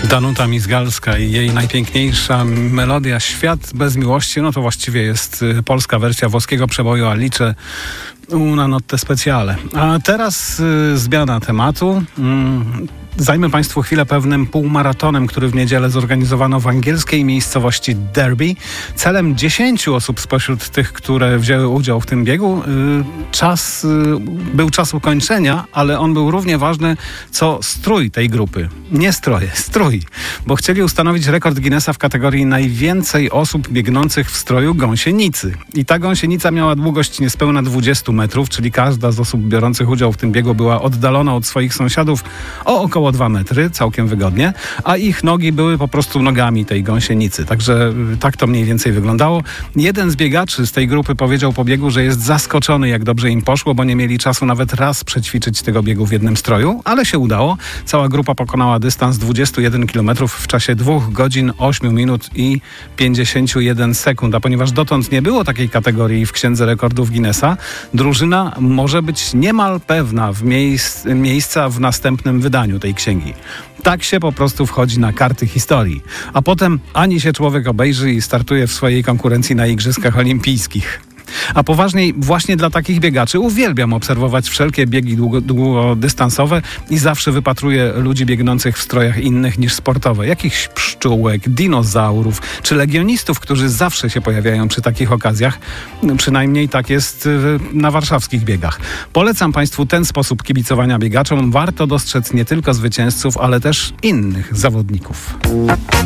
Danuta Mizgalska i jej najpiękniejsza melodia Świat bez miłości, no to właściwie jest polska wersja włoskiego przeboju Alice Una Notte Speciale. A teraz zmiana tematu. Zajmę Państwu chwilę pewnym półmaratonem, który w niedzielę zorganizowano w angielskiej miejscowości Derby. Celem 10 osób spośród tych, które wzięły udział w tym biegu, był czas ukończenia, ale on był równie ważny co strój tej grupy. Nie stroje, strój. Bo chcieli ustanowić rekord Guinnessa w kategorii najwięcej osób biegnących w stroju gąsienicy. I ta gąsienica miała długość niespełna 20 metrów, czyli każda z osób biorących udział w tym biegu była oddalona od swoich sąsiadów o około 2 metry, całkiem wygodnie, a ich nogi były po prostu nogami tej gąsienicy. Także tak to mniej więcej wyglądało. Jeden z biegaczy z tej grupy powiedział po biegu, że jest zaskoczony, jak dobrze im poszło, bo nie mieli czasu nawet raz przećwiczyć tego biegu w jednym stroju, ale się udało. Cała grupa pokonała dystans 21 km w czasie 2 godzin, 8 minut i 51 sekund. A ponieważ dotąd nie było takiej kategorii w Księdze Rekordów Guinnessa, drużyna może być niemal pewna miejsca w następnym wydaniu tej księgi. Tak się po prostu wchodzi na karty historii. A potem ani się człowiek obejrzy i startuje w swojej konkurencji na Igrzyskach Olimpijskich. A poważniej, właśnie dla takich biegaczy uwielbiam obserwować wszelkie biegi długodystansowe i zawsze wypatruję ludzi biegnących w strojach innych niż sportowe. Jakichś pszczółek, dinozaurów czy legionistów, którzy zawsze się pojawiają przy takich okazjach. Przynajmniej tak jest na warszawskich biegach. Polecam Państwu ten sposób kibicowania biegaczom. Warto dostrzec nie tylko zwycięzców, ale też innych zawodników.